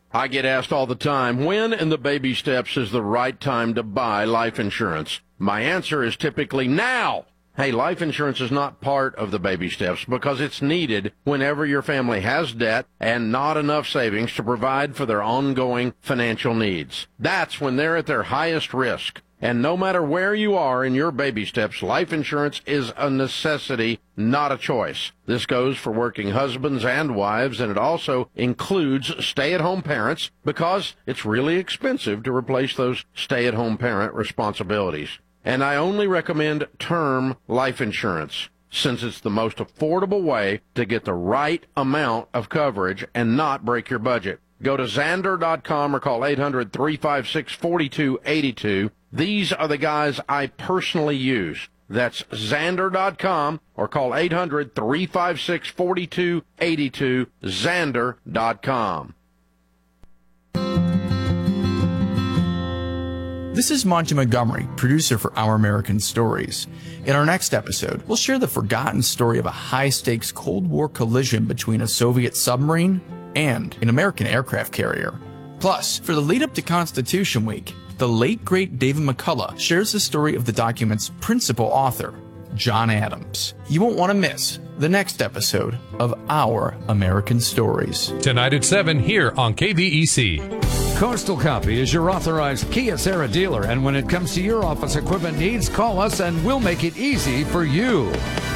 I get asked all the time, when in the baby steps is the right time to buy life insurance? My answer is typically now. Hey, life insurance is not part of the baby steps because it's needed whenever your family has debt and not enough savings to provide for their ongoing financial needs. That's when they're at their highest risk. And no matter where you are in your baby steps, life insurance is a necessity, not a choice. This goes for working husbands and wives, and it also includes stay-at-home parents because it's really expensive to replace those stay-at-home parent responsibilities. And I only recommend term life insurance since it's the most affordable way to get the right amount of coverage and not break your budget. Go to Xander.com or call 800-356-4282. These are the guys I personally use. That's Xander.com or call 800-356-4282, Xander.com. This is Monty Montgomery, producer for Our American Stories. In our next episode, we'll share the forgotten story of a high-stakes Cold War collision between a Soviet submarine and an American aircraft carrier. Plus, for the lead-up to Constitution Week, the late, great David McCullough shares the story of the document's principal author, John Adams. You won't want to miss the next episode of Our American Stories. Tonight at 7 here on KVEC. Coastal Copy is your authorized Kia Serra dealer, and when it comes to your office equipment needs, call us and we'll make it easy for you.